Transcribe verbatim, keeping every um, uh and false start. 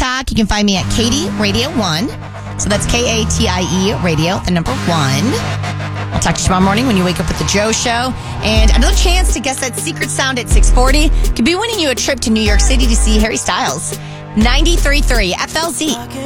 TikTok. You can find me at Katie Radio One. So that's K A T I E Radio, the number one. I'll talk to you tomorrow morning when you wake up with the Joe Show. And another chance to guess that secret sound at six forty could be winning you a trip to New York City to see Harry Styles. ninety-three point three F L Z.